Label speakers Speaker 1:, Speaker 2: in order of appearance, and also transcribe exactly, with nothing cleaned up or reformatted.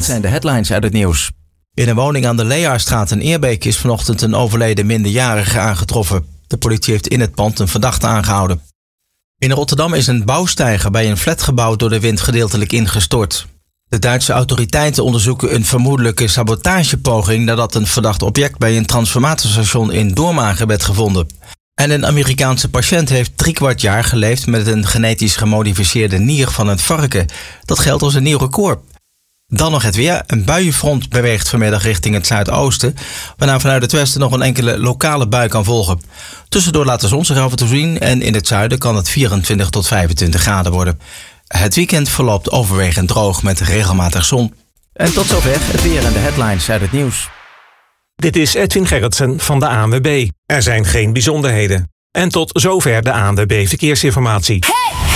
Speaker 1: Dit zijn de headlines uit het nieuws. In een woning aan de Leaarstraat in Eerbeek is vanochtend een overleden minderjarige aangetroffen. De politie heeft in het pand een verdachte aangehouden. In Rotterdam is een bouwsteiger bij een flatgebouw door de wind gedeeltelijk ingestort. De Duitse autoriteiten onderzoeken een vermoedelijke sabotagepoging nadat een verdacht object bij een transformatorstation in Doormagen werd gevonden. En een Amerikaanse patiënt heeft driekwart jaar geleefd met een genetisch gemodificeerde nier van het varken. Dat geldt als een nieuw record. Dan nog het weer. Een buienfront beweegt vanmiddag richting het zuidoosten, waarna vanuit het westen nog een enkele lokale bui kan volgen. Tussendoor laat de zon zich af en toe zien en in het zuiden kan het vierentwintig tot vijfentwintig graden worden. Het weekend verloopt overwegend droog met regelmatig zon. En tot zover het weer en de headlines uit het nieuws.
Speaker 2: Dit is Edwin Gerritsen van de A N W B. Er zijn geen bijzonderheden. En tot zover de A N W B Verkeersinformatie.